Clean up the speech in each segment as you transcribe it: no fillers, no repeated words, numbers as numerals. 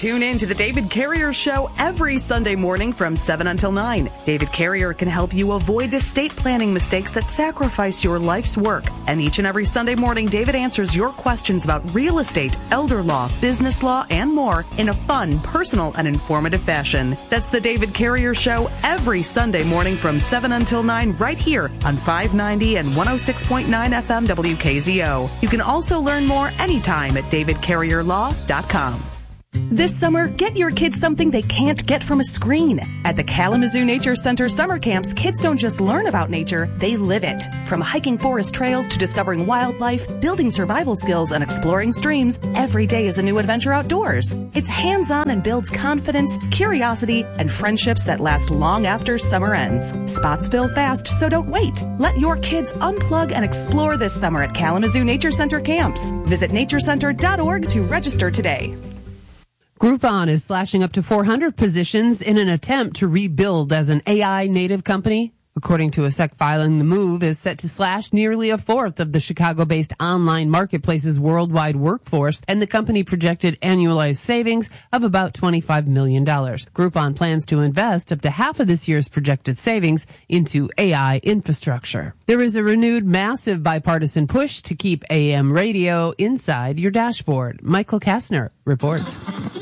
Tune in to the David Carrier Show every Sunday morning from 7 until 9. David Carrier can help you avoid estate planning mistakes that sacrifice your life's work. And each and every Sunday morning, David answers your questions about real estate, elder law, business law, and more in a fun, personal, and informative fashion. That's the David Carrier Show every Sunday morning from 7 until 9 right here on 590 and 106.9 FM WKZO. You can also learn more anytime at davidcarrierlaw.com. This summer, get your kids something they can't get from a screen. At the Kalamazoo Nature Center summer camps, kids don't just learn about nature, they live it. From hiking forest trails to discovering wildlife, building survival skills, and exploring streams, every day is a new adventure outdoors. It's hands-on and builds confidence, curiosity, and friendships that last long after summer ends. Spots fill fast, so don't wait. Let your kids unplug and explore this summer at Kalamazoo Nature Center camps. Visit naturecenter.org to register today. Groupon is slashing up to 400 positions in an attempt to rebuild as an AI native company. According to a SEC filing, the move is set to slash nearly a fourth of the Chicago-based online marketplace's worldwide workforce, and the company projected annualized savings of about $25 million. Groupon plans to invest up to half of this year's projected savings into AI infrastructure. There is a renewed massive bipartisan push to keep AM radio inside your dashboard. Michael Kastner reports.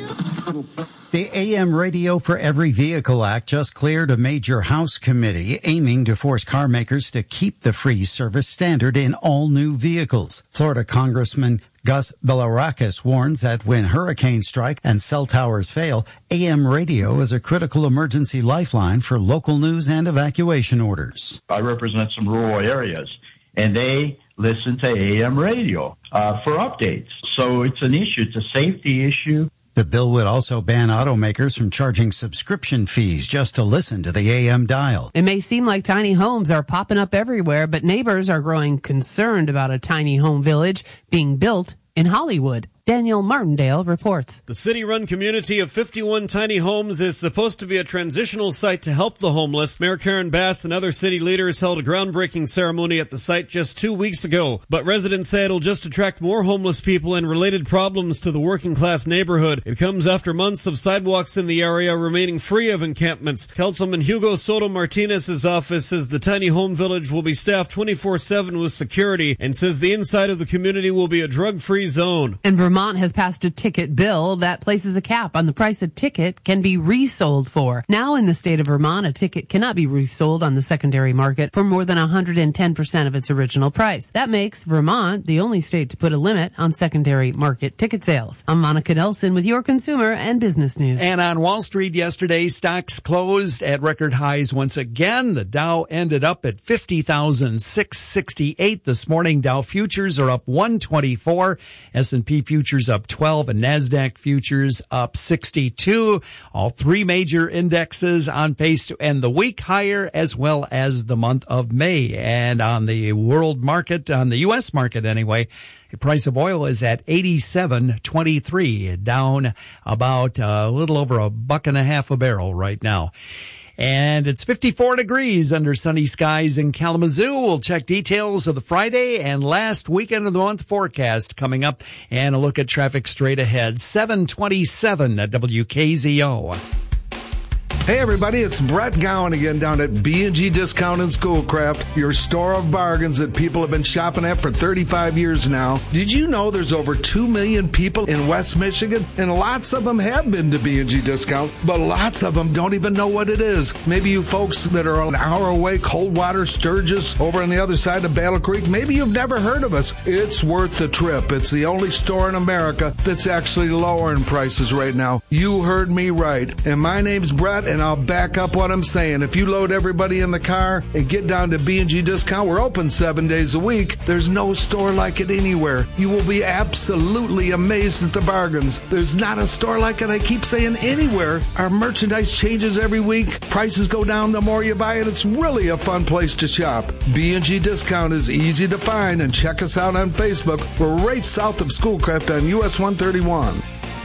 The AM Radio for Every Vehicle Act just cleared a major House committee aiming to force car makers to keep the free service standard in all new vehicles. Florida Congressman Gus Bilirakis warns that when hurricanes strike and cell towers fail, AM radio is a critical emergency lifeline for local news and evacuation orders. I represent some rural areas, and they listen to AM radio for updates. So it's an issue. It's a safety issue. The bill would also ban automakers from charging subscription fees just to listen to the AM dial. It may seem like tiny homes are popping up everywhere, but neighbors are growing concerned about a tiny home village being built in Hollywood. Daniel Martindale reports. The city-run community of 51 tiny homes is supposed to be a transitional site to help the homeless. Mayor Karen Bass and other city leaders held a groundbreaking ceremony at the site just 2 weeks ago. But residents say it'll just attract more homeless people and related problems to the working-class neighborhood. It comes after months of sidewalks in the area remaining free of encampments. Councilman Hugo Soto Martinez's office says the tiny home village will be staffed 24/7 with security and says the inside of the community will be a drug-free zone. And Vermont has passed a ticket bill that places a cap on the price a ticket can be resold for. Now in the state of Vermont, a ticket cannot be resold on the secondary market for more than 110% of its original price. That makes Vermont the only state to put a limit on secondary market ticket sales. I'm Monica Nelson with your consumer and business news. And on Wall Street yesterday, stocks closed at record highs once again. The Dow ended up at 50,668 this morning. Dow futures are up 124. S&P futures up 12 and NASDAQ futures up 62. All three major indexes on pace to end the week higher as well as the month of May. And on the world market, on the U.S. market anyway, the price of oil is at $87.23, down about a little over $1.50 a barrel right now. And it's 54 degrees under sunny skies in Kalamazoo. We'll check details of the Friday and last weekend of the month forecast coming up and a look at traffic straight ahead. 727 at WKZO. Hey everybody, it's Brett Gowan again down at B&G Discount and Schoolcraft, your store of bargains that people have been shopping at for 35 years now. Did you know there's over 2 million people in West Michigan? And lots of them have been to B&G Discount, but lots of them don't even know what it is. Maybe you folks that are an hour away, Coldwater, Sturgis, over on the other side of Battle Creek, maybe you've never heard of us. It's worth the trip. It's the only store in America that's actually lowering prices right now. You heard me right. And my name's Brett, and I'll back up what I'm saying. If you load everybody in the car and get down to B&G Discount, we're open 7 days a week. There's no store like it anywhere. You will be absolutely amazed at the bargains. There's not a store like it, I keep saying, anywhere. Our merchandise changes every week. Prices go down the more you buy it. It's really a fun place to shop. B&G Discount is easy to find, and check us out on Facebook. We're right south of Schoolcraft on US 131.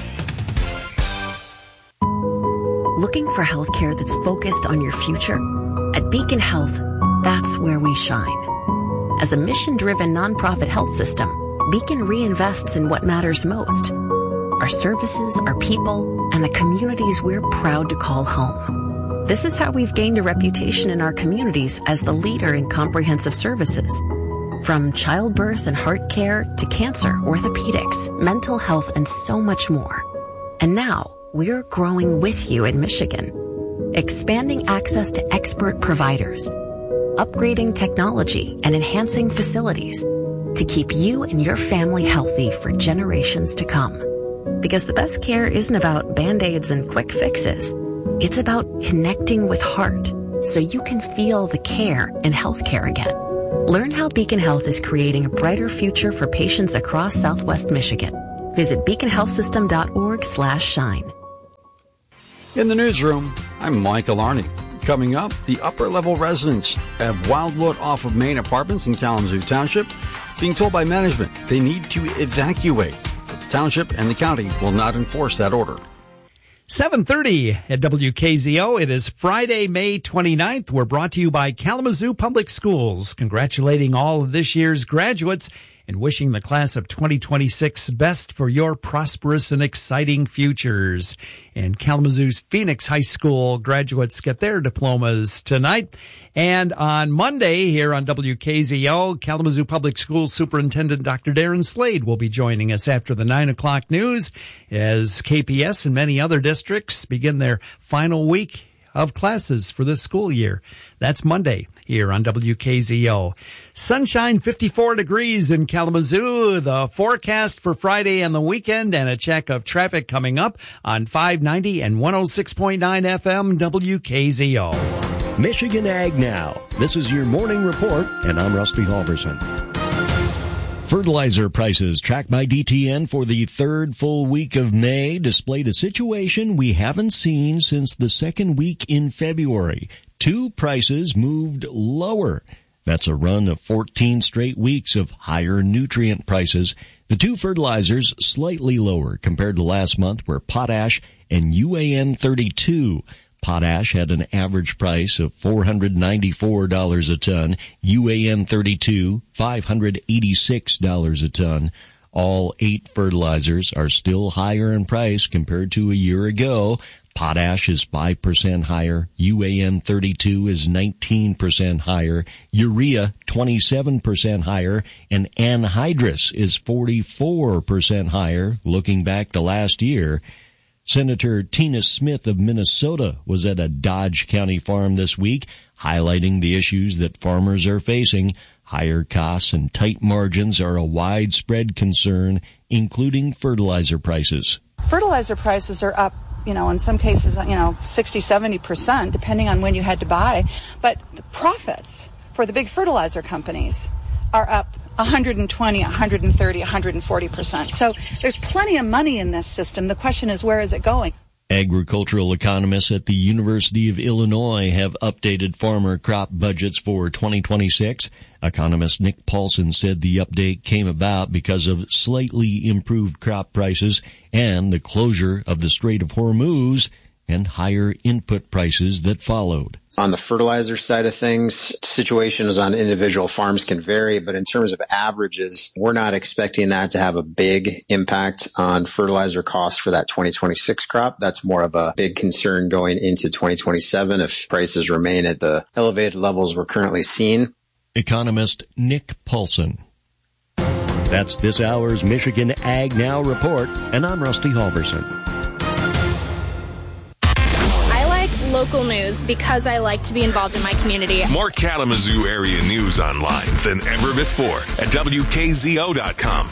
Looking for healthcare that's focused on your future? At Beacon Health, that's where we shine. As a mission-driven nonprofit health system, Beacon reinvests in what matters most: our our services, our people, and the communities we're proud to call home. This is how we've gained a reputation in our communities as the leader in comprehensive services. From childbirth and heart care to cancer, orthopedics, mental health, and so much more. And now, we're growing with you in Michigan, expanding access to expert providers, upgrading technology, and enhancing facilities to keep you and your family healthy for generations to come. Because the best care isn't about Band-Aids and quick fixes. It's about connecting with heart so you can feel the care in healthcare again. Learn how Beacon Health is creating a brighter future for patients across Southwest Michigan. Visit beaconhealthsystem.org/shine. In the newsroom, I'm Michael Arney. Coming up, the upper-level residents of Wildwood off of Main Apartments in Kalamazoo Township being told by management they need to evacuate. But the township and the county will not enforce that order. 7:30 at WKZO. It is Friday, May 29th. We're brought to you by Kalamazoo Public Schools, congratulating all of this year's graduates and wishing the class of 2026 best for your prosperous and exciting futures. And Kalamazoo's Phoenix High School graduates get their diplomas tonight. And on Monday here on WKZO, Kalamazoo Public Schools Superintendent Dr. Darren Slade will be joining us after the 9 o'clock news as KPS and many other districts begin their final week of classes for this school year. That's Monday here on WKZO. Sunshine, 54 degrees in Kalamazoo. The forecast for Friday and the weekend, and a check of traffic coming up on 590 and 106.9 FM WKZO. Michigan Ag Now. This is your morning report, and I'm Rusty Halverson. Fertilizer prices tracked by DTN for the third full week of May displayed a situation we haven't seen since the second week in February. Two prices moved lower. That's a run of 14 straight weeks of higher nutrient prices. The two fertilizers slightly lower compared to last month were potash and UAN 32. Potash had an average price of $494 a ton, UAN 32, $586 a ton. All 8 fertilizers are still higher in price compared to a year ago. Potash is 5% higher, UAN 32 is 19% higher, urea 27% higher, and anhydrous is 44% higher looking back to last year. Senator Tina Smith of Minnesota was at a Dodge County farm this week, highlighting the issues that farmers are facing. Higher costs and tight margins are a widespread concern, including fertilizer prices. Fertilizer prices are up, in some cases, 60, 70%, depending on when you had to buy. But the profits for the big fertilizer companies are up 120, 130, 140%. So there's plenty of money in this system. The question is, where is it going? Agricultural economists at the University of Illinois have updated farmer crop budgets for 2026. Economist Nick Paulson said the update came about because of slightly improved crop prices and the closure of the Strait of Hormuz and higher input prices that followed. On the fertilizer side of things, situations on individual farms can vary, but in terms of averages, we're not expecting that to have a big impact on fertilizer costs for that 2026 crop. That's more of a big concern going into 2027 if prices remain at the elevated levels we're currently seeing. Economist Nick Paulson. That's this hour's Michigan Ag Now report, and I'm Rusty Halverson. Local news because I like to be involved in my community. More Kalamazoo area news online than ever before at WKZO.com.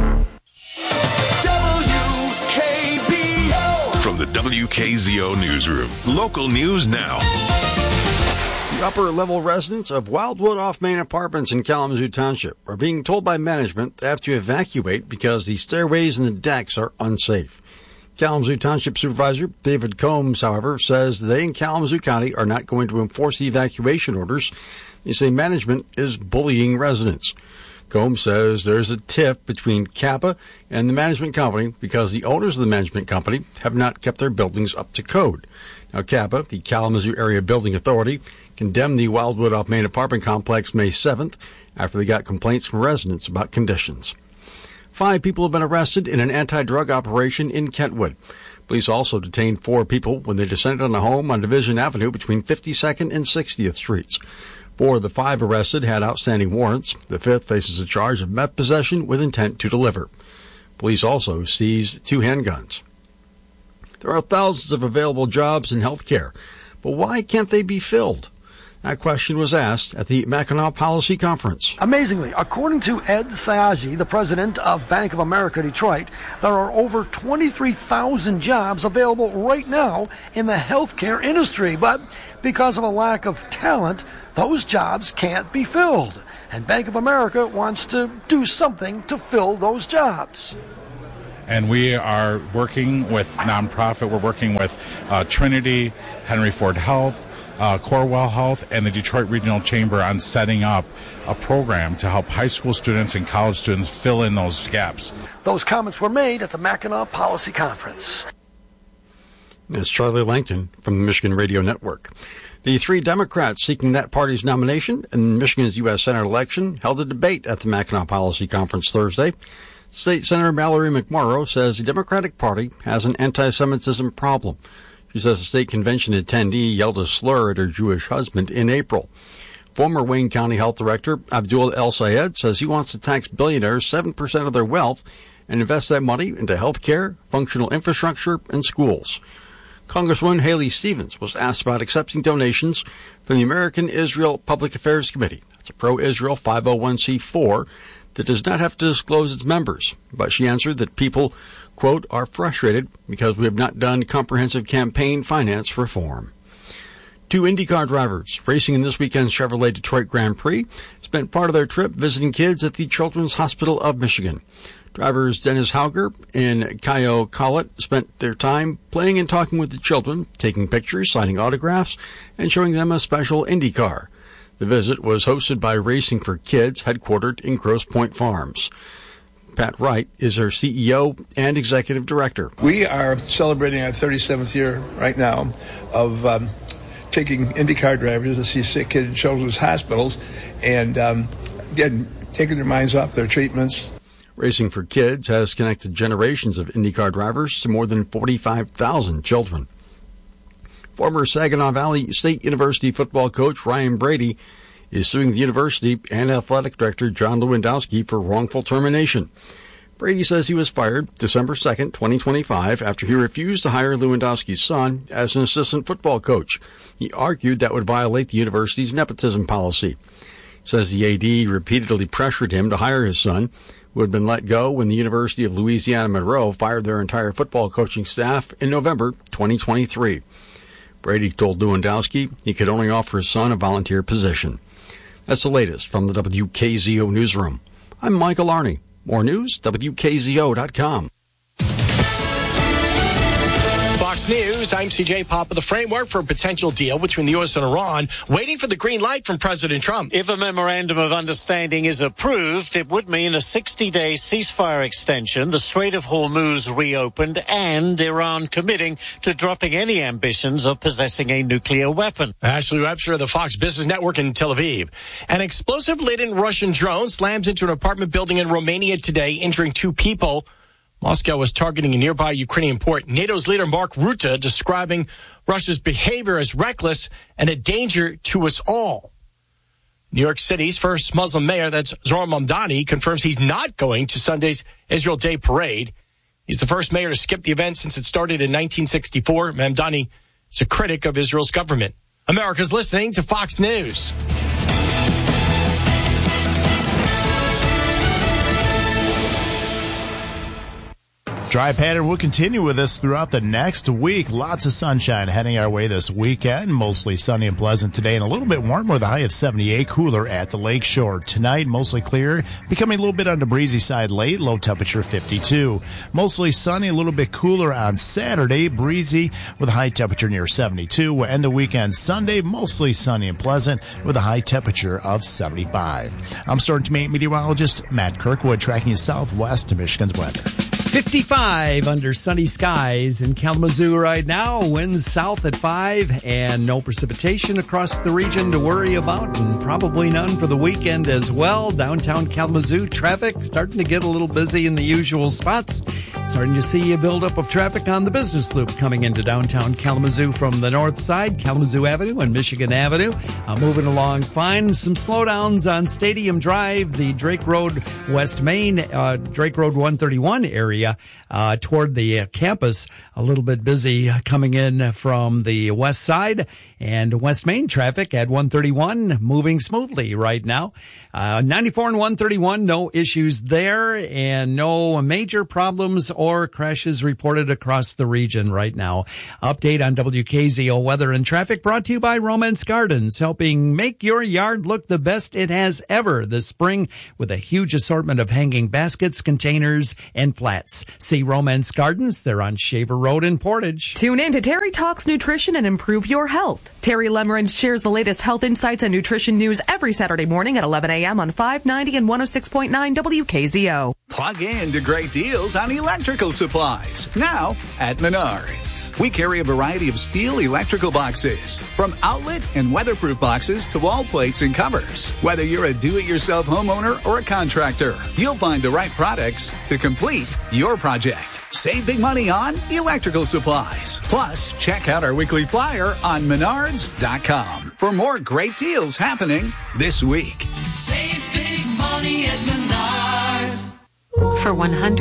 WKZO! From the WKZO newsroom, local news now. The upper-level residents of Wildwood off Main Apartments in Kalamazoo Township are being told by management they have to evacuate because the stairways and the decks are unsafe. Kalamazoo Township Supervisor David Combs, however, says they in Kalamazoo County are not going to enforce the evacuation orders. They say management is bullying residents. Combs says there's a tiff between Kappa and the management company because the owners of the management company have not kept their buildings up to code. Now, Kappa, the Kalamazoo Area Building Authority, condemned the Wildwood off Main apartment complex May 7th after they got complaints from residents about conditions. 5 people have been arrested in an anti-drug operation in Kentwood. Police also detained 4 people when they descended on a home on Division Avenue between 52nd and 60th Streets. 4 of the 5 arrested had outstanding warrants. The 5th faces a charge of meth possession with intent to deliver. Police also seized 2 handguns. There are thousands of available jobs in healthcare, but why can't they be filled? That question was asked at the Mackinac Policy Conference. Amazingly, according to Ed Sayagi, the president of Bank of America Detroit, there are over 23,000 jobs available right now in the healthcare industry. But because of a lack of talent, those jobs can't be filled. And Bank of America wants to do something to fill those jobs. And we are working with nonprofit. We're working with Trinity, Henry Ford Health, Corewell Health, and the Detroit Regional Chamber on setting up a program to help high school students and college students fill in those gaps. Those comments were made at the Mackinac Policy Conference. That's Charlie Langton from the Michigan Radio Network. The 3 Democrats seeking that party's nomination in Michigan's U.S. Senate election held a debate at the Mackinac Policy Conference Thursday. State Senator Mallory McMorrow says the Democratic Party has an anti-Semitism problem. She says a state convention attendee yelled a slur at her Jewish husband in April. Former Wayne County Health Director Abdul El Sayed says he wants to tax billionaires 7% of their wealth and invest that money into health care, functional infrastructure, and schools. Congresswoman Haley Stevens was asked about accepting donations from the American Israel Public Affairs Committee. That's a pro-Israel 501c4 that does not have to disclose its members. But she answered that people, quote, are frustrated because we have not done comprehensive campaign finance reform. 2 IndyCar drivers racing in this weekend's Chevrolet Detroit Grand Prix spent part of their trip visiting kids at the Children's Hospital of Michigan. Drivers Dennis Hauger and Kyle Collett spent their time playing and talking with the children, taking pictures, signing autographs, and showing them a special IndyCar. The visit was hosted by Racing for Kids, headquartered in Grosse Pointe Farms. Pat Wright is our CEO and executive director. We are celebrating our 37th year right now of taking IndyCar drivers to see sick kids in children's hospitals and again, taking their minds off their treatments. Racing for Kids has connected generations of IndyCar drivers to more than 45,000 children. Former Saginaw Valley State University football coach Ryan Brady is suing the university and athletic director John Lewandowski for wrongful termination. Brady says he was fired December 2nd, 2025, after he refused to hire Lewandowski's son as an assistant football coach. He argued that would violate the university's nepotism policy. He says the AD repeatedly pressured him to hire his son, who had been let go when the University of Louisiana Monroe fired their entire football coaching staff in November 2023. Brady told Lewandowski he could only offer his son a volunteer position. That's the latest from the WKZO newsroom. I'm Michael Arney. More news, WKZO.com. Fox News, I'm CJ Papa. The framework for a potential deal between the U.S. and Iran, waiting for the green light from President Trump. If a memorandum of understanding is approved, it would mean a 60-day ceasefire extension, the Strait of Hormuz reopened, and Iran committing to dropping any ambitions of possessing a nuclear weapon. Ashley Webster of the Fox Business Network in Tel Aviv. An explosive-laden Russian drone slams into an apartment building in Romania today, injuring 2 people. Moscow was targeting a nearby Ukrainian port. NATO's leader Mark Rutte describing Russia's behavior as reckless and a danger to us all. New York City's first Muslim mayor, that's Zohran Mamdani, confirms he's not going to Sunday's Israel Day Parade. He's the first mayor to skip the event since it started in 1964. Mamdani is a critic of Israel's government. America's listening to Fox News. Dry pattern will continue with us throughout the next week. Lots of sunshine heading our way this weekend. Mostly sunny and pleasant today and a little bit warmer with a high of 78, cooler at the lakeshore. Tonight, mostly clear, becoming a little bit on the breezy side late, low temperature 52. Mostly sunny, a little bit cooler on Saturday, breezy with a high temperature near 72. We'll end the weekend Sunday, mostly sunny and pleasant with a high temperature of 75. I'm Storm Team 8 meteorologist Matt Kirkwood, tracking you southwest to Michigan's weather. 55 under sunny skies in Kalamazoo right now. Winds south at 5 and no precipitation across the region to worry about, and probably none for the weekend as well. Downtown Kalamazoo traffic starting to get a little busy in the usual spots. Starting to see a buildup of traffic on the business loop coming into downtown Kalamazoo from the north side, Kalamazoo Avenue and Michigan Avenue. Moving along fine. Some slowdowns on Stadium Drive, the Drake Road West Main, Drake Road 131 area. Toward the campus, a little bit busy coming in from the west side, and West Main traffic at 131 moving smoothly right now. 94 and 131, no issues there, and no major problems or crashes reported across the region right now. Update on WKZO weather and traffic brought to you by Romance Gardens, helping make your yard look the best it has ever this spring with a huge assortment of hanging baskets, containers, and flats. See Romance Gardens. They're on Shaver Road in Portage. Tune in to Terry Talks Nutrition and Improve Your Health. Terry Lemerand shares the latest health insights and nutrition news every Saturday morning at 11 a.m. on 590 and 106.9 WKZO. Plug in to great deals on electrical supplies now at Menards. We carry a variety of steel electrical boxes, from outlet and weatherproof boxes to wall plates and covers. Whether you're a do-it-yourself homeowner or a contractor, you'll find the right products to complete your project. Save big money on electrical supplies. Plus, check out our weekly flyer on Menards.com for more great deals happening this week. Save big money at Menards. For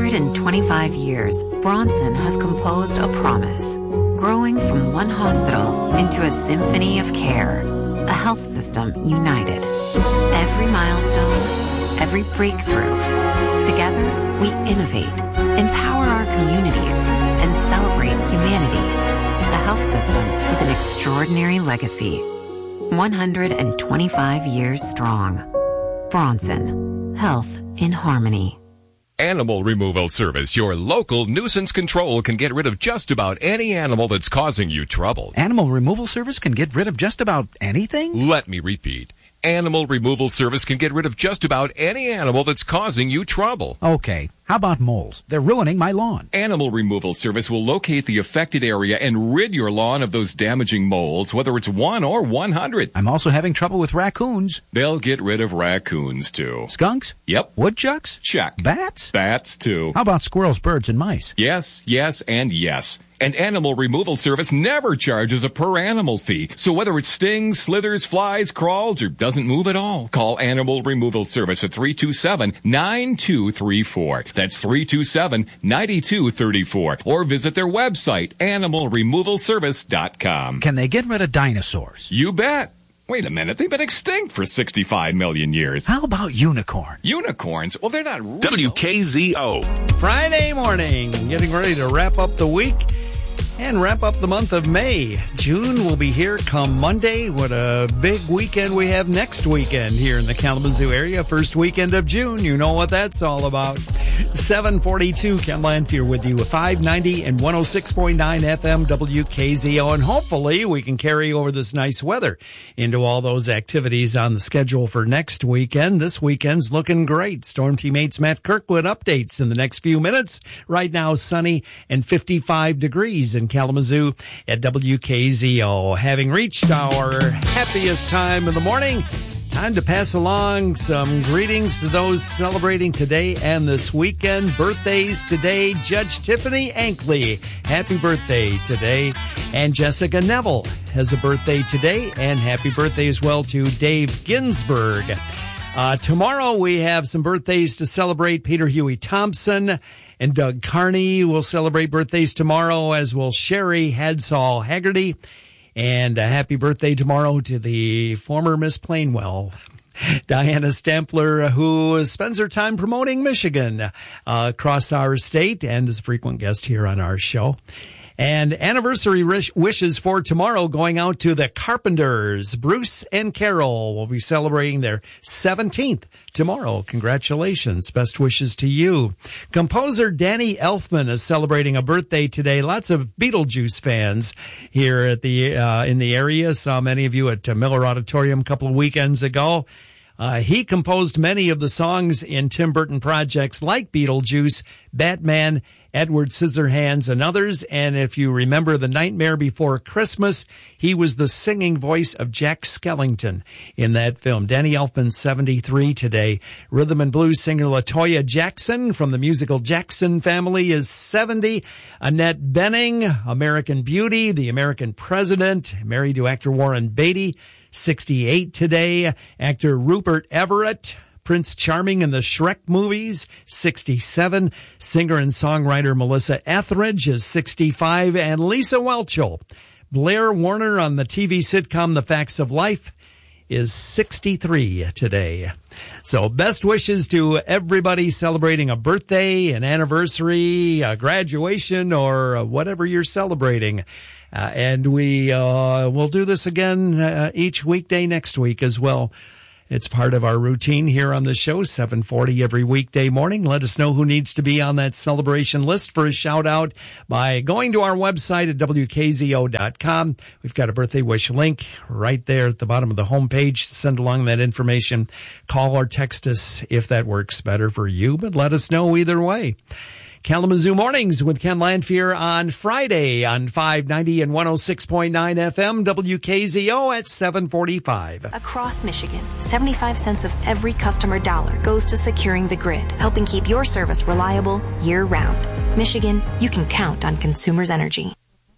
125 years, Bronson has composed a promise, growing from one hospital into a symphony of care, a health system united. Every milestone, every breakthrough. Together, we innovate, empower our communities, and celebrate humanity. A health system with an extraordinary legacy. 125 years strong. Bronson. Health in harmony. Animal Removal Service, your local nuisance control, can get rid of just about any animal that's causing you trouble. Animal Removal Service can get rid of just about anything? Let me repeat. Animal Removal Service can get rid of just about any animal that's causing you trouble. Okay. How about moles? They're ruining my lawn. Animal Removal Service will locate the affected area and rid your lawn of those damaging moles, whether it's 1 or 100. I'm also having trouble with raccoons. They'll get rid of raccoons, too. Skunks? Yep. Woodchucks? Check. Bats? Bats, too. How about squirrels, birds, and mice? Yes, yes, and yes. And Animal Removal Service never charges a per-animal fee. So whether it stings, slithers, flies, crawls, or doesn't move at all, call Animal Removal Service at 327-9234. That's 327-9234. Or visit their website, animalremovalservice.com. Can they get rid of dinosaurs? You bet. Wait a minute, they've been extinct for 65 million years. How about unicorns? Unicorns? Well, they're not real. WKZO. Friday morning, getting ready to wrap up the week and wrap up the month of May. June will be here come Monday. What a big weekend we have next weekend here in the Kalamazoo area. First weekend of June. You know what that's all about. 742, Ken Lanphier with you. 590 and 106.9 FM WKZO. And hopefully we can carry over this nice weather into all those activities on the schedule for next weekend. This weekend's looking great. Storm Teammates Matt Kirkwood updates in the next few minutes. Right now, sunny and 55 degrees in Kalamazoo at WKZO. Having reached our happiest time of the morning, time to pass along some greetings to those celebrating today and this weekend. Birthdays today, Judge Tiffany Ankley. Happy birthday today. And Jessica Neville has a birthday today. And happy birthday as well to Dave Ginsburg. Tomorrow we have some birthdays to celebrate. Peter Huey Thompson and Doug Carney will celebrate birthdays tomorrow, as will Sherry Hadsall Haggerty. And a happy birthday tomorrow to the former Miss Plainwell, Diana Stampler, who spends her time promoting Michigan across our state and is a frequent guest here on our show. And anniversary wishes for tomorrow going out to the Carpenters. Bruce and Carol will be celebrating their 17th tomorrow. Congratulations. Best wishes to you. Composer Danny Elfman is celebrating a birthday today. Lots of Beetlejuice fans here at the in the area. Saw many of you at Miller Auditorium a couple of weekends ago. He composed many of the songs in Tim Burton projects like Beetlejuice, Batman, Edward Scissorhands and others. And if you remember The Nightmare Before Christmas, he was the singing voice of Jack Skellington in that film. Danny Elfman, 73 today. Rhythm and blues singer LaToya Jackson from the musical Jackson Family is 70. Annette Bening, American Beauty, The American President, married to actor Warren Beatty, 68 today. Actor Rupert Everett, Prince Charming in the Shrek movies, 67. Singer and songwriter Melissa Etheridge is 65. And Lisa Whelchel, Blair Warner on the TV sitcom The Facts of Life, is 63 today. So best wishes to everybody celebrating a birthday, an anniversary, a graduation, or whatever you're celebrating. And we will do this again each weekday next week as well. It's part of our routine here on the show, 7:40 every weekday morning. Let us know who needs to be on that celebration list for a shout out by going to our website at WKZO.com. We've got a birthday wish link right there at the bottom of the homepage. Send along that information. Call or text us if that works better for you, but let us know either way. Kalamazoo Mornings with Ken Lanfear on Friday on 590 and 106.9 FM, WKZO at 7:45. Across Michigan, 75 cents of every customer dollar goes to securing the grid, helping keep your service reliable year-round. Michigan, you can count on Consumers Energy.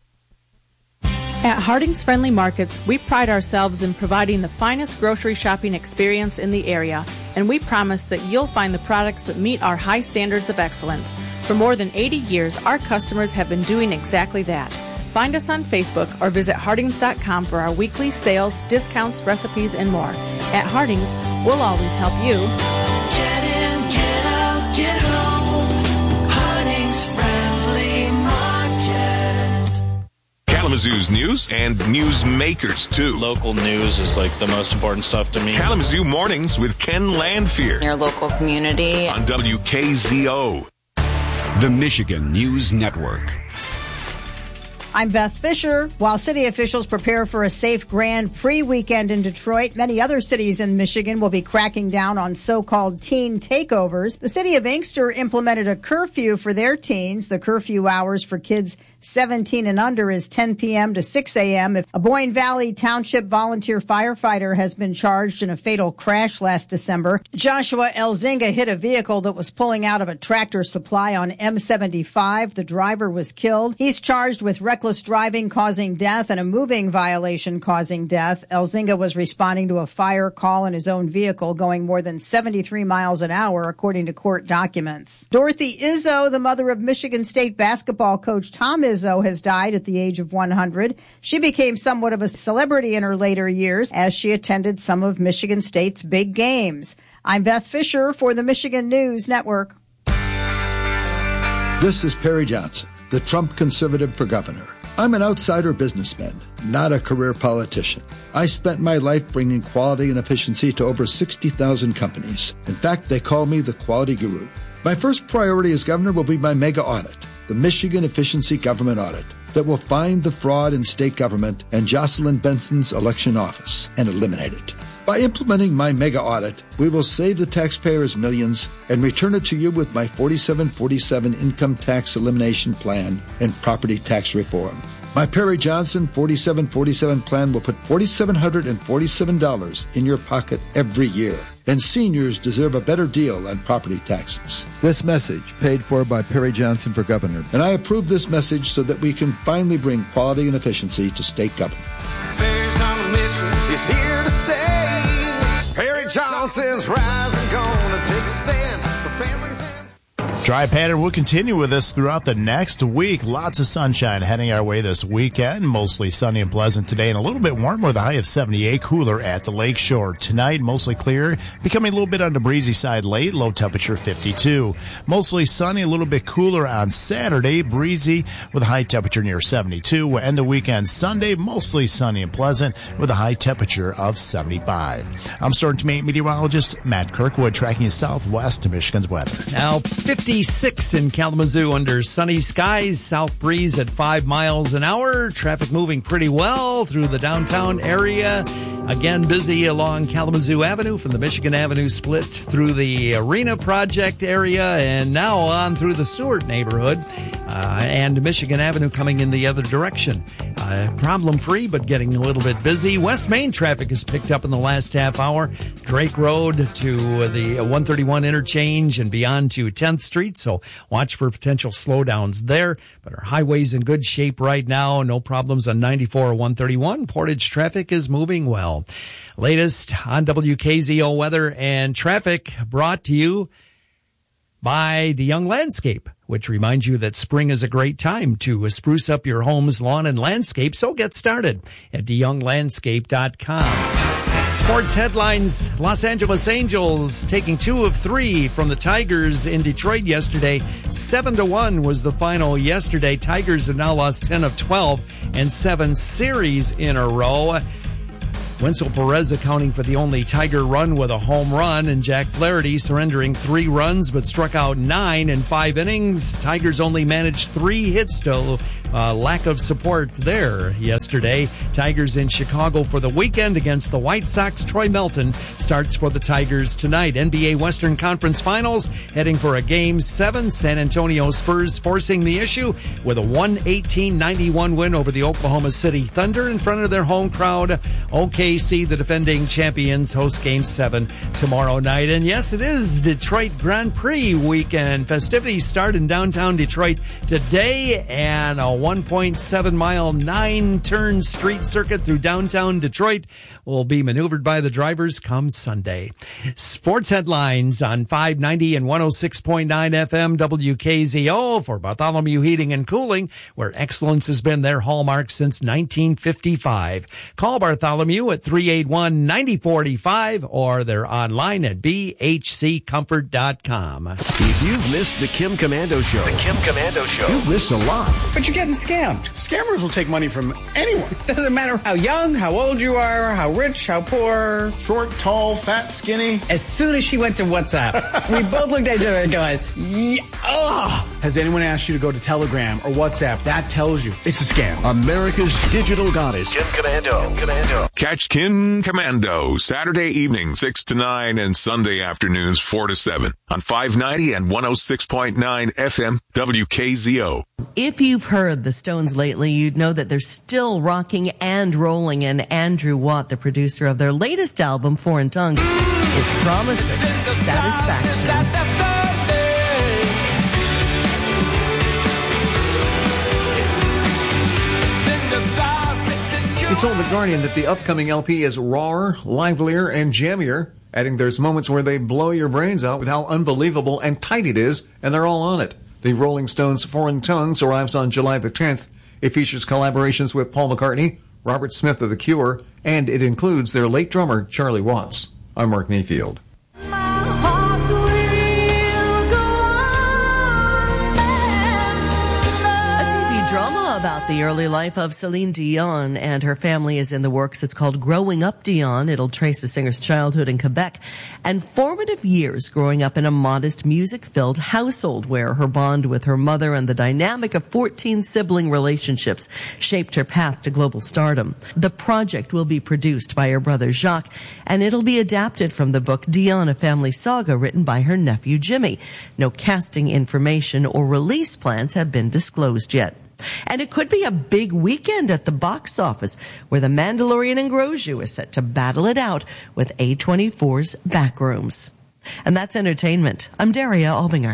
At Harding's Friendly Markets, we pride ourselves in providing the finest grocery shopping experience in the area, and we promise that you'll find the products that meet our high standards of excellence. For more than 80 years, our customers have been doing exactly that. Find us on Facebook or visit Hardings.com for our weekly sales, discounts, recipes, and more. At Hardings, we'll always help you. Get in, get out, get home. Harding's Friendly Market. Kalamazoo's news and newsmakers, too. Local news is like the most important stuff to me. Kalamazoo Mornings with Ken Lanfear. Your local community. On WKZO. The Michigan News Network. I'm Beth Fisher. While city officials prepare for a safe Grand Prix weekend in Detroit, many other cities in Michigan will be cracking down on so-called teen takeovers. The city of Inkster implemented a curfew for their teens. The curfew hours for kids 17 and under is 10 p.m. to 6 a.m. A Boyne Valley Township volunteer firefighter has been charged in a fatal crash last December. Joshua Elzinga hit a vehicle that was pulling out of a tractor supply on M75. The driver was killed. He's charged with reckless driving causing death and a moving violation causing death. Elzinga was responding to a fire call in his own vehicle going more than 73 miles an hour, according to court documents. Dorothy Izzo, the mother of Michigan State basketball coach Tom Izzo, has died at the age of 100. She became somewhat of a celebrity in her later years as she attended some of Michigan State's big games. I'm Beth Fisher for the Michigan News Network. This is Perry Johnson, the Trump conservative for governor. I'm an outsider businessman, not a career politician. I spent my life bringing quality and efficiency to over 60,000 companies. In fact, they call me the quality guru. My first priority as governor will be my mega audit, the Michigan Efficiency Government Audit, that will find the fraud in state government and Jocelyn Benson's election office and eliminate it. By implementing my mega audit, we will save the taxpayers millions and return it to you with my 4747 income tax elimination plan and property tax reform. My Perry Johnson 4747 plan will put $4,747 in your pocket every year. And seniors deserve a better deal on property taxes. This message paid for by Perry Johnson for governor. And I approve this message so that we can finally bring quality and efficiency to state government. Perry's on a mission, he's here to stay. Perry Johnson's rising, gonna take a stand for families. Dry pattern will continue with us throughout the next week. Lots of sunshine heading our way this weekend. Mostly sunny and pleasant today and a little bit warmer with a high of 78. Cooler at the lakeshore. Tonight, mostly clear. Becoming a little bit on the breezy side late. Low temperature 52. Mostly sunny, a little bit cooler on Saturday. Breezy with a high temperature near 72. We'll end the weekend Sunday. Mostly sunny and pleasant with a high temperature of 75. I'm Storm Team meteorologist Matt Kirkwood tracking southwest to Michigan's weather. Now 56 in Kalamazoo under sunny skies, south breeze at 5 miles an hour. Traffic moving pretty well through the downtown area. Again, busy along Kalamazoo Avenue from the Michigan Avenue split through the Arena Project area and now on through the Stewart neighborhood and Michigan Avenue coming in the other direction. Problem-free, but getting a little bit busy. West Main traffic has picked up in the last half hour. Drake Road to the 131 interchange and beyond to 10th Street, so watch for potential slowdowns there. But our highway's in good shape right now. No problems on 94 or 131. Portage traffic is moving well. Latest on WKZO weather and traffic brought to you by DeYoung Landscape, which reminds you that spring is a great time to spruce up your home's lawn and landscape. So get started at DeYoungLandscape.com. Sports headlines. Los Angeles Angels taking 2 of 3 from the Tigers in Detroit yesterday. 7-1 was the final yesterday. Tigers have now lost 10 of 12 and 7 series in a row. Wenzel Perez accounting for the only Tiger run with a home run, and Jack Flaherty surrendering 3 runs but struck out 9 in 5 innings. Tigers only managed 3 hits to lack of support there yesterday. Tigers in Chicago for the weekend against the White Sox. Troy Melton starts for the Tigers tonight. NBA Western Conference Finals heading for a Game 7. San Antonio Spurs forcing the issue with a 118-91 win over the Oklahoma City Thunder in front of their home crowd. OKC, the defending champions, host Game 7 tomorrow night. And yes, it is Detroit Grand Prix weekend. Festivities start in downtown Detroit today, and a 1.7-mile, 9-turn street circuit through downtown Detroit will be maneuvered by the drivers come Sunday. Sports headlines on 590 and 106.9 FM WKZO for Bartholomew Heating and Cooling, where excellence has been their hallmark since 1955. Call Bartholomew at 381-9045 or they're online at bhccomfort.com. If you've missed the Kim Komando Show, you've missed a lot. But you're getting scammed. Scammers will take money from anyone. Doesn't matter how young, how old you are, how rich, how poor. Short, tall, fat, skinny. As soon as she went to WhatsApp, we both looked at each other and going, yeah, ugh. Has anyone asked you to go to Telegram or WhatsApp? That tells you it's a scam. America's digital goddess, Kim Komando. Catch Kim Komando Saturday evening 6 to 9 and Sunday afternoons 4 to 7 on 590 and 106.9 FM WKZO. If you've heard the Stones lately, you'd know that they're still rocking and rolling, and Andrew Watt, the producer of their latest album, Foreign Tongues, is promising satisfaction. He told The Guardian that the upcoming LP is rawer, livelier, and jammier, adding there's moments where they blow your brains out with how unbelievable and tight it is, and they're all on it. The Rolling Stones' Foreign Tongues arrives on July the 10th. It features collaborations with Paul McCartney, Robert Smith of The Cure, and it includes their late drummer, Charlie Watts. I'm Mark Mayfield. Drama about the early life of Celine Dion and her family is in the works. It's called Growing Up Dion. It'll trace the singer's childhood in Quebec and formative years growing up in a modest, music-filled household where her bond with her mother and the dynamic of 14 sibling relationships shaped her path to global stardom. The project will be produced by her brother Jacques, and it'll be adapted from the book Dion, A Family Saga, written by her nephew Jimmy. No casting information or release plans have been disclosed yet. And it could be a big weekend at the box office, where The Mandalorian and Gros-Jew is set to battle it out with A24's Backrooms. And that's entertainment. I'm Daria Albinger.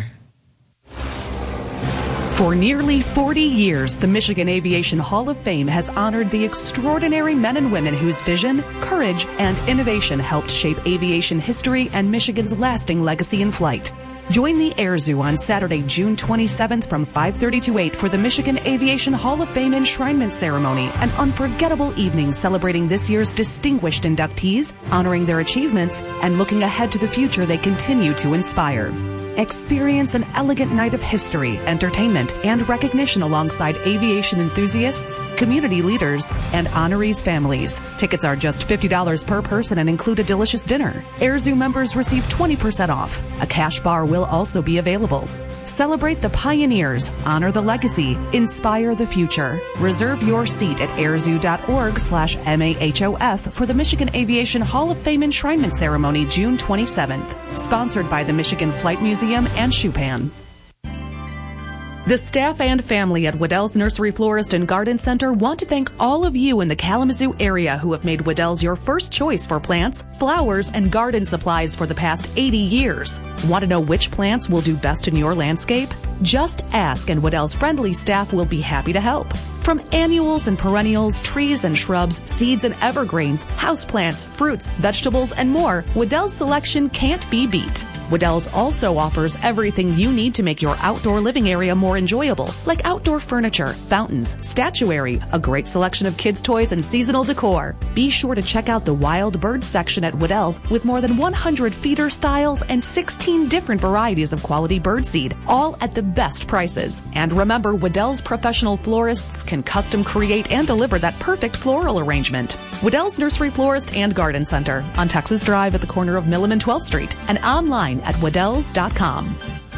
For nearly 40 years, the Michigan Aviation Hall of Fame has honored the extraordinary men and women whose vision, courage, and innovation helped shape aviation history and Michigan's lasting legacy in flight. Join the Air Zoo on Saturday, June 27th from 5:30 to 8 for the Michigan Aviation Hall of Fame enshrinement ceremony, an unforgettable evening celebrating this year's distinguished inductees, honoring their achievements, and looking ahead to the future they continue to inspire. Experience an elegant night of history, entertainment, and recognition alongside aviation enthusiasts, community leaders, and honorees' families. Tickets are just $50 per person and include a delicious dinner. Air Zoo members receive 20% off. A cash bar will also be available. Celebrate the pioneers, honor the legacy, inspire the future. Reserve your seat at airzoo.org/MAHOF for the Michigan Aviation Hall of Fame enshrinement ceremony June 27th. Sponsored by the Michigan Flight Museum and Schupan. The staff and family at Waddell's Nursery Florist and Garden Center want to thank all of you in the Kalamazoo area who have made Waddell's your first choice for plants, flowers, and garden supplies for the past 80 years. Want to know which plants will do best in your landscape? Just ask and Waddell's friendly staff will be happy to help. From annuals and perennials, trees and shrubs, seeds and evergreens, houseplants, fruits, vegetables, and more, Waddell's selection can't be beat. Waddell's also offers everything you need to make your outdoor living area more enjoyable, like outdoor furniture, fountains, statuary, a great selection of kids' toys, and seasonal decor. Be sure to check out the wild bird section at Waddell's with more than 100 feeder styles and 16 different varieties of quality birdseed, all at the best prices. And remember, Waddell's professional florists can custom create and deliver that perfect floral arrangement. Waddell's Nursery Florist and Garden Center on Texas Drive at the corner of Millam and 12th Street, and online at waddells.com.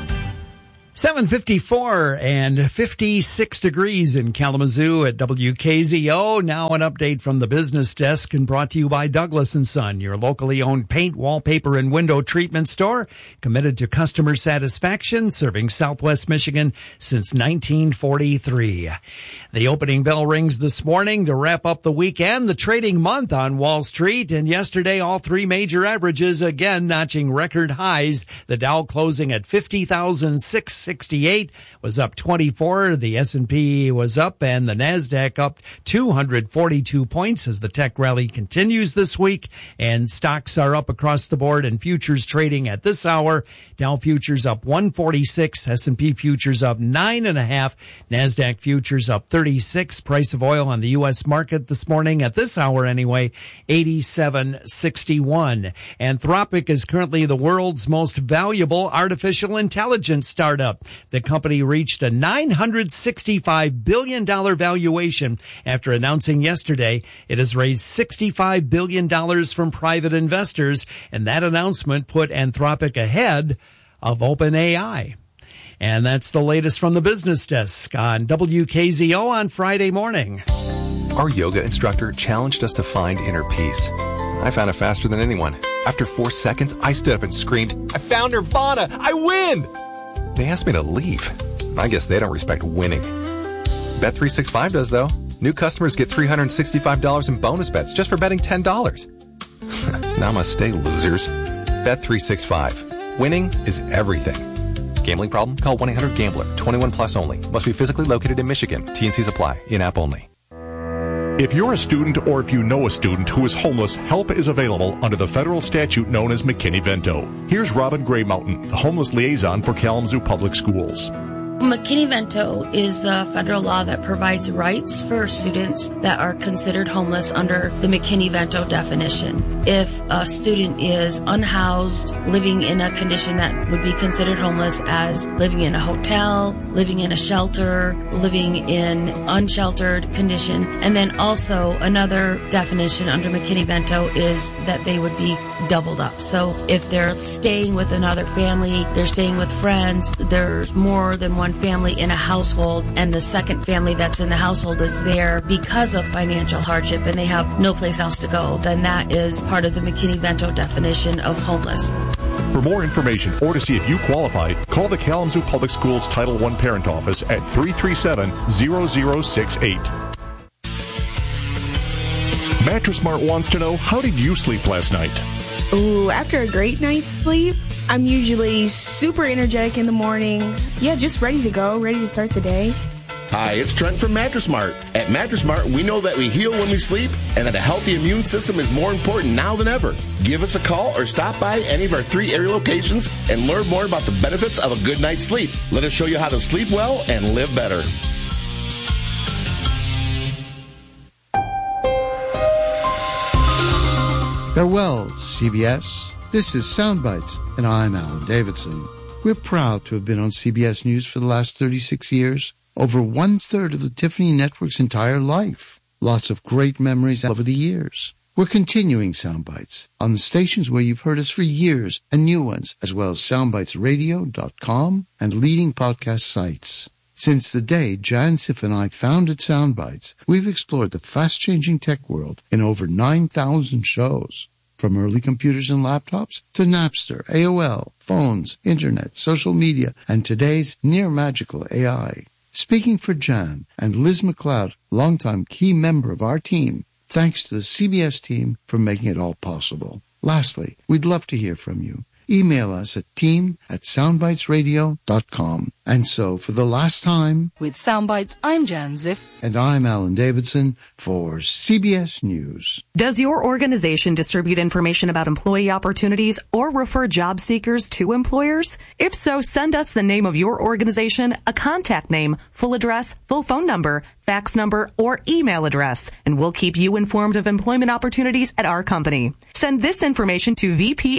7:54 and 56 degrees in Kalamazoo at WKZO. Now an update from the business desk and brought to you by Douglas & Son, your locally owned paint, wallpaper, and window treatment store, committed to customer satisfaction, serving Southwest Michigan since 1943. The opening bell rings this morning to wrap up the weekend, the trading month on Wall Street, and yesterday all three major averages again notching record highs. The Dow closing at 50,668 was up 24. The S&P was up and the NASDAQ up 242 points as the tech rally continues this week, and stocks are up across the board and futures trading at this hour. Dow futures up 146, S&P futures up 9.5, NASDAQ futures up 36. Price of oil on the U.S. market this morning at this hour anyway, 87.61. Anthropic is currently the world's most valuable artificial intelligence startup. The company reached a $965 billion valuation after announcing yesterday it has raised $65 billion from private investors, and that announcement put Anthropic ahead of OpenAI. And that's the latest from the business desk on WKZO on Friday morning. Our yoga instructor challenged us to find inner peace. I found it faster than anyone. After 4 seconds, I stood up and screamed, "I found Nirvana! I win!" They asked me to leave. I guess they don't respect winning. Bet365 does, though. New customers get $365 in bonus bets just for betting $10. Namaste, losers. Bet365. Winning is everything. Gambling problem? Call 1-800-GAMBLER. 21 plus only. Must be physically located in Michigan. T&Cs apply. In-app only. If you're a student or if you know a student who is homeless, help is available under the federal statute known as McKinney-Vento. Here's Robin Gray Mountain, the homeless liaison for Kalamazoo Public Schools. McKinney-Vento is the federal law that provides rights for students that are considered homeless under the McKinney-Vento definition. If a student is unhoused, living in a condition that would be considered homeless as living in a hotel, living in a shelter, living in unsheltered condition, and then also another definition under McKinney-Vento is that they would be doubled up. So if they're staying with another family, they're staying with friends, there's more than one family in a household, and the second family that's in the household is there because of financial hardship and they have no place else to go, then that is part of the McKinney-Vento definition of homeless. For more information or to see if you qualify, call the Kalamazoo Public Schools Title I Parent Office at 337-0068. Mattress Mart wants to know, how did you sleep last night? Ooh, after a great night's sleep, I'm usually super energetic in the morning. Yeah, just ready to go, ready to start the day. Hi, it's Trent from Mattress Mart. At Mattress Mart, we know that we heal when we sleep and that a healthy immune system is more important now than ever. Give us a call or stop by any of our 3 area locations and learn more about the benefits of a good night's sleep. Let us show you how to sleep well and live better. Farewell, CBS. This is Soundbites, and I'm Alan Davidson. We're proud to have been on CBS News for the last 36 years, over 1/3 of the Tiffany Network's entire life. Lots of great memories over the years. We're continuing Soundbites on the stations where you've heard us for years and new ones, as well as soundbitesradio.com and leading podcast sites. Since the day Jan Sif and I founded Soundbites, we've explored the fast-changing tech world in over 9,000 shows. From early computers and laptops to Napster, AOL, phones, internet, social media, and today's near-magical AI. Speaking for Jan and Liz McLeod, longtime key member of our team, thanks to the CBS team for making it all possible. Lastly, we'd love to hear from you. Email us at team@soundbitesradio.com. And so, for the last time, with Soundbites, I'm Jan Ziff. And I'm Alan Davidson for CBS News. Does your organization distribute information about employee opportunities or refer job seekers to employers? If so, send us the name of your organization, a contact name, full address, full phone number, fax number, or email address, and we'll keep you informed of employment opportunities at our company. Send this information to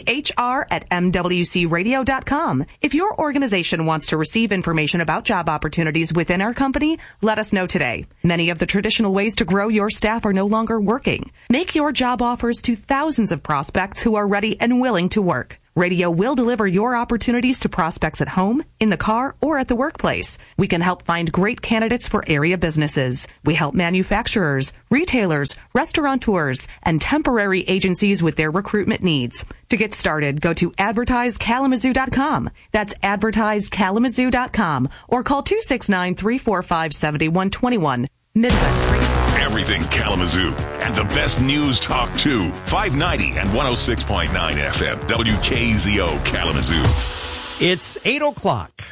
vphr@mwcradio.com. If your organization wants to receive information about job opportunities within our company, let us know today. Many of the traditional ways to grow your staff are no longer working. Make your job offers to thousands of prospects who are ready and willing to work. Radio will deliver your opportunities to prospects at home, in the car, or at the workplace. We can help find great candidates for area businesses. We help manufacturers, retailers, restaurateurs, and temporary agencies with their recruitment needs. To get started, go to advertisekalamazoo.com. That's advertisekalamazoo.com, or call 269-345-7121. Midwest Radio. Everything Kalamazoo and the best news talk too. 590 and 106.9 FM. WKZO Kalamazoo. It's 8 o'clock.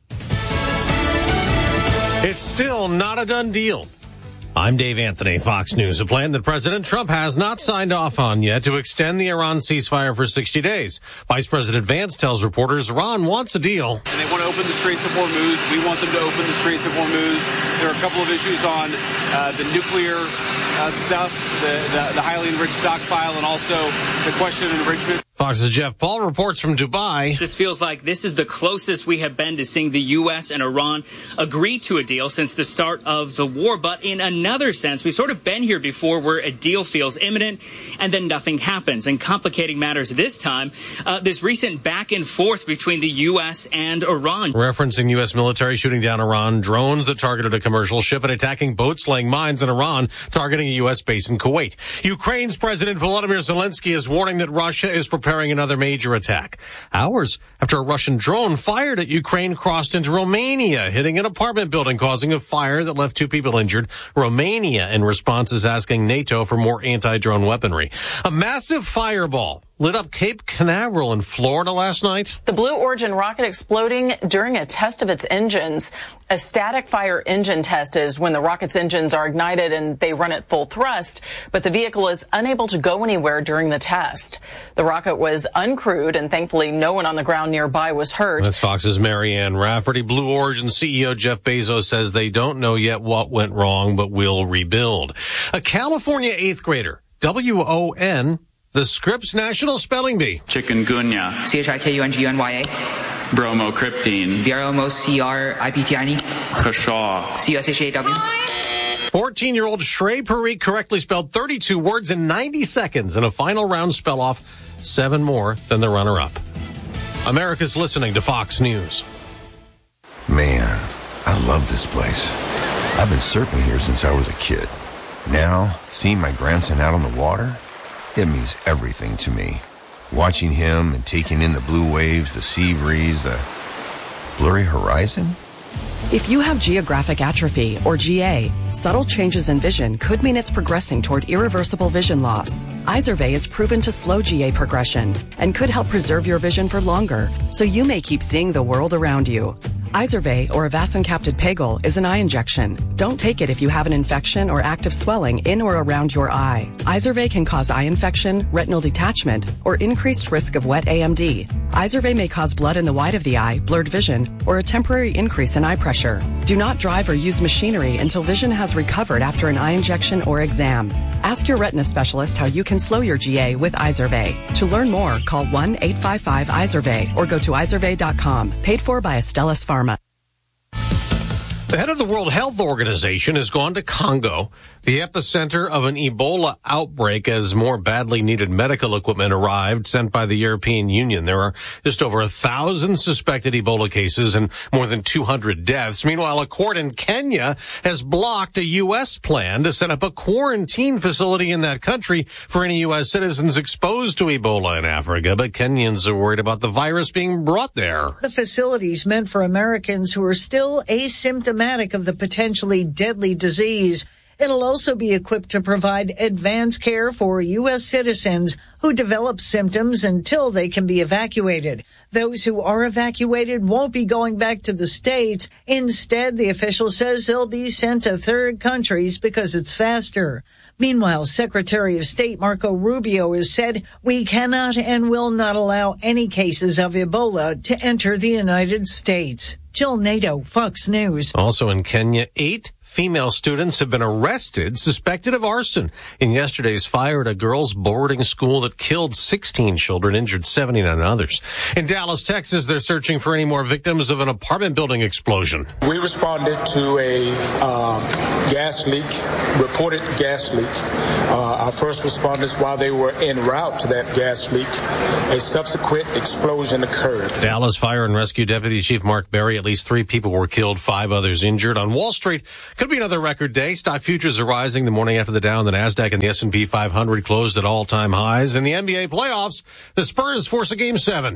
It's still not a done deal. I'm Dave Anthony, Fox News. A plan that President Trump has not signed off on yet to extend the Iran ceasefire for 60 days. Vice President Vance tells reporters Iran wants a deal. And they want to open the Straits of Hormuz. We want them to open the Straits of Hormuz. There are a couple of issues on the nuclear stuff, the highly enriched stockpile, and also the question of enrichment. Fox's Jeff Paul reports from Dubai. This feels like this is the closest we have been to seeing the U.S. and Iran agree to a deal since the start of the war. But in another sense, we've sort of been here before where a deal feels imminent and then nothing happens. And complicating matters this time, this recent back and forth between the U.S. and Iran. Referencing U.S. military shooting down Iran drones that targeted a commercial ship and attacking boats laying mines in Iran, targeting a U.S. base in Kuwait. Ukraine's President Volodymyr Zelensky is warning that Russia is preparing another major attack. Hours after a Russian drone fired at Ukraine crossed into Romania, hitting an apartment building, causing a fire that left 2 people injured. Romania, in response, is asking NATO for more anti-drone weaponry. A massive fireball lit up Cape Canaveral in Florida last night. The Blue Origin rocket exploding during a test of its engines. A static fire engine test is when the rocket's engines are ignited and they run at full thrust, but the vehicle is unable to go anywhere during the test. The rocket was uncrewed, and thankfully no one on the ground nearby was hurt. That's Fox's Marianne Rafferty. Blue Origin CEO Jeff Bezos says they don't know yet what went wrong, but will rebuild. A California 8th grader, W-O-N, the Scripps National Spelling Bee. Chikungunya. Chikunya. Bromocriptine. Bromocriptine. Kashaw. Cushaw. 14-year-old Shrey Parikh correctly spelled 32 words in 90 seconds in a final round spell-off, 7 more than the runner-up. America's listening to Fox News. Man, I love this place. I've been surfing here since I was a kid. Now, seeing my grandson out on the water, it means everything to me. Watching him and taking in the blue waves, the sea breeze, the blurry horizon. If you have geographic atrophy, or GA, subtle changes in vision could mean it's progressing toward irreversible vision loss. Izervay is proven to slow GA progression and could help preserve your vision for longer, so you may keep seeing the world around you. Izervay, or avacincaptad pegol, is an eye injection. Don't take it if you have an infection or active swelling in or around your eye. Izervay can cause eye infection, retinal detachment, or increased risk of wet AMD. Izervay may cause blood in the white of the eye, blurred vision, or a temporary increase in eye pressure. Do not drive or use machinery until vision has recovered after an eye injection or exam. Ask your retina specialist how you can slow your GA with Izervay. To learn more, call 1-855-IZERVAY or go to izervay.com. Paid for by Astellas Pharma. The head of the World Health Organization has gone to Congo, the epicenter of an Ebola outbreak, as more badly needed medical equipment arrived sent by the European Union. There are just over 1,000 suspected Ebola cases and more than 200 deaths. Meanwhile, a court in Kenya has blocked a U.S. plan to set up a quarantine facility in that country for any U.S. citizens exposed to Ebola in Africa. But Kenyans are worried about the virus being brought there. The facility's meant for Americans who are still asymptomatic of the potentially deadly disease. It'll also be equipped to provide advanced care for U.S. citizens who develop symptoms until they can be evacuated. Those who are evacuated won't be going back to the States. Instead, the official says they'll be sent to third countries because it's faster. Meanwhile, Secretary of State Marco Rubio has said, "We cannot and will not allow any cases of Ebola to enter the United States." Jill Nato, Fox News. Also in Kenya, 8 female students have been arrested, suspected of arson in yesterday's fire at a girls' boarding school that killed 16 children, injured 79 others. In Dallas, Texas, they're searching for any more victims of an apartment building explosion. We responded to a gas leak, reported gas leak. Our first responders, while they were en route to that gas leak, a subsequent explosion occurred. Dallas Fire and Rescue Deputy Chief Mark Berry, at least 3 people were killed, 5 others injured. On Wall Street, could be another record day. Stock futures are rising the morning after the Dow and the NASDAQ and the S&P 500 closed at all-time highs. In the NBA playoffs, the Spurs force a Game 7.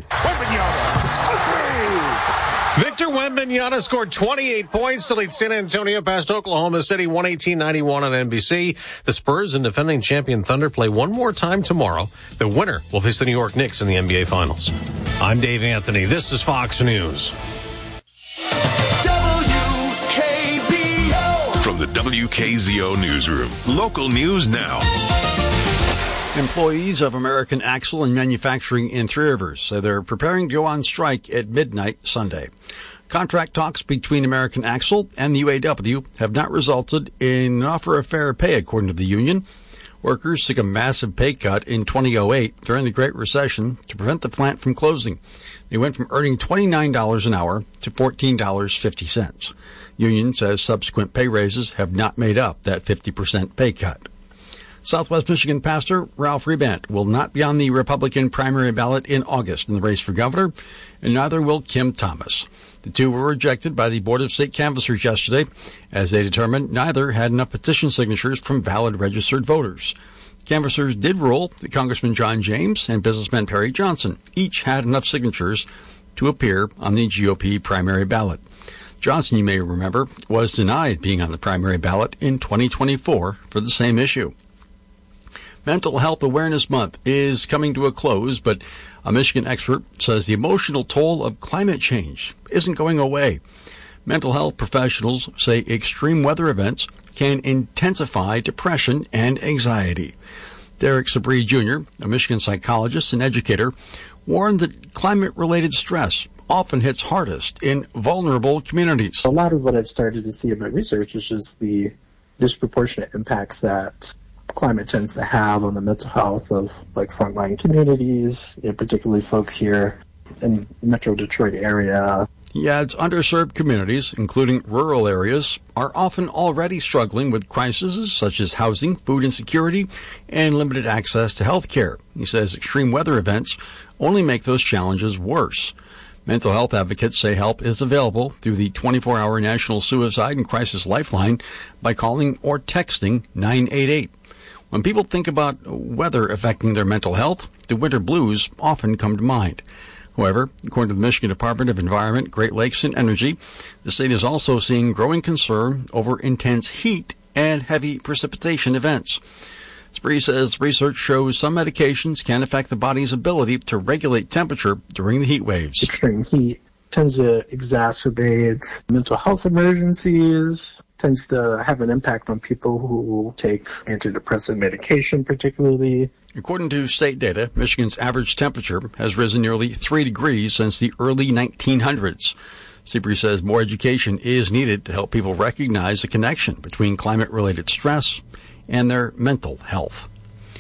Victor Wembanyama scored 28 points to lead San Antonio past Oklahoma City 118-91 on NBC. The Spurs and defending champion Thunder play one more time tomorrow. The winner will face the New York Knicks in the NBA Finals. I'm Dave Anthony. This is Fox News. From the WKZO Newsroom, local news now. Employees of American Axle and Manufacturing in Three Rivers say they're preparing to go on strike at midnight Sunday. Contract talks between American Axle and the UAW have not resulted in an offer of fair pay, according to the union. Workers took a massive pay cut in 2008 during the Great Recession to prevent the plant from closing. They went from earning $29 an hour to $14.50. Union says subsequent pay raises have not made up that 50% pay cut. Southwest Michigan pastor Ralph Rebant will not be on the Republican primary ballot in August in the race for governor, and neither will Kim Thomas. The two were rejected by the Board of State Canvassers yesterday, as they determined neither had enough petition signatures from valid registered voters. Canvassers did rule that Congressman John James and businessman Perry Johnson each had enough signatures to appear on the GOP primary ballot. Johnson, you may remember, was denied being on the primary ballot in 2024 for the same issue. Mental Health Awareness Month is coming to a close, but a Michigan expert says the emotional toll of climate change isn't going away. Mental health professionals say extreme weather events can intensify depression and anxiety. Derek Sabri Jr., a Michigan psychologist and educator, warned that climate-related stress often hits hardest in vulnerable communities. A lot of what I've started to see in my research is just the disproportionate impacts that climate tends to have on the mental health of like frontline communities, particularly folks here in Metro Detroit area. Yeah, it's underserved communities, including rural areas, are often already struggling with crises such as housing, food insecurity, and limited access to health care. He says extreme weather events only make those challenges worse. Mental health advocates say help is available through the 24-hour National Suicide and Crisis Lifeline by calling or texting 988. When people think about weather affecting their mental health, the winter blues often come to mind. However, according to the Michigan Department of Environment, Great Lakes and Energy, the state is also seeing growing concern over intense heat and heavy precipitation events. Spree says research shows some medications can affect the body's ability to regulate temperature during the heat waves. Extreme heat tends to exacerbate mental health emergencies, tends to have an impact on people who take antidepressant medication particularly. According to state data, Michigan's average temperature has risen nearly 3 degrees since the early 1900s. Seabury says more education is needed to help people recognize the connection between climate-related stress and their mental health.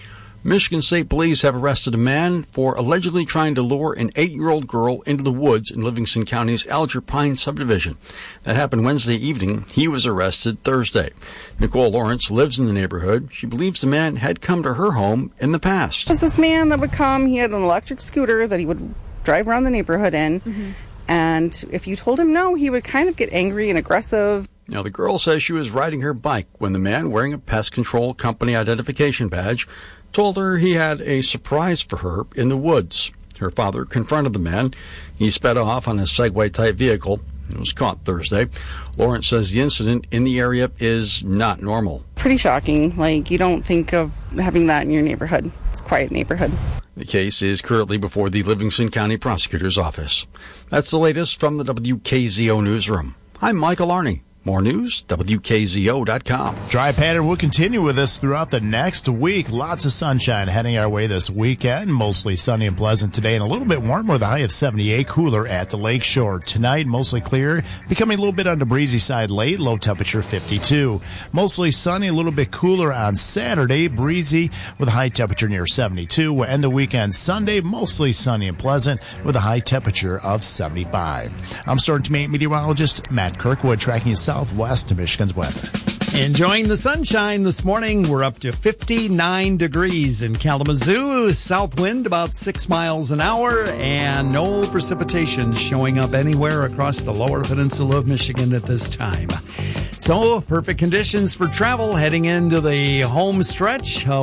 Michigan State Police have arrested a man for allegedly trying to lure an 8-year-old girl into the woods in Livingston County's Alger Pine subdivision. That happened Wednesday evening. He was arrested Thursday. Nicole Lawrence lives in the neighborhood. She believes the man had come to her home in the past. Just this man that would come. He had an electric scooter that he would drive around the neighborhood in. Mm-hmm. And if you told him no, he would kind of get angry and aggressive. Now, the girl says she was riding her bike when the man, wearing a pest control company identification badge, told her he had a surprise for her in the woods. Her father confronted the man. He sped off on a Segway-type vehicle. It was caught Thursday. Lawrence says the incident in the area is not normal. Pretty shocking. Like, you don't think of having that in your neighborhood. It's a quiet neighborhood. The case is currently before the Livingston County Prosecutor's Office. That's the latest from the WKZO Newsroom. I'm Michael Arney. More news, WKZO.com. Dry pattern will continue with us throughout the next week. Lots of sunshine heading our way this weekend. Mostly sunny and pleasant today and a little bit warmer with a high of 78. Cooler at the lakeshore. Tonight, mostly clear, becoming a little bit on the breezy side late. Low temperature 52. Mostly sunny, a little bit cooler on Saturday. Breezy with a high temperature near 72. We'll end the weekend Sunday, mostly sunny and pleasant with a high temperature of 75. I'm Storm Team 8 meteorologist Matt Kirkwood, tracking you southwest of Michigan's weather. Enjoying the sunshine this morning. We're up to 59 degrees in Kalamazoo. South wind about 6 miles an hour and no precipitation showing up anywhere across the lower peninsula of Michigan at this time. So perfect conditions for travel heading into the home stretch of